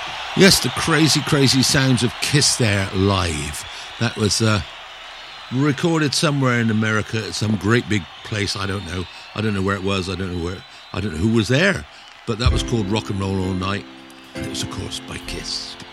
Yes, the crazy, crazy sounds of Kiss there live. That was recorded somewhere in America at some great big place. I don't know where it was. I don't know who was there. But that was called Rock and Roll All Night. And it was, of course, by Kiss.